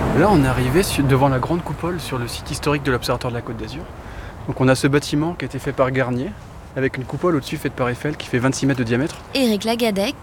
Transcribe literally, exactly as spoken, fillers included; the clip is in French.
Là, on est arrivé su- devant la grande coupole sur le site historique de l'Observatoire de la Côte d'Azur. Donc on a ce bâtiment qui a été fait par Garnier, avec une coupole au-dessus faite par Eiffel qui fait vingt-six mètres de diamètre. Éric Lagadec,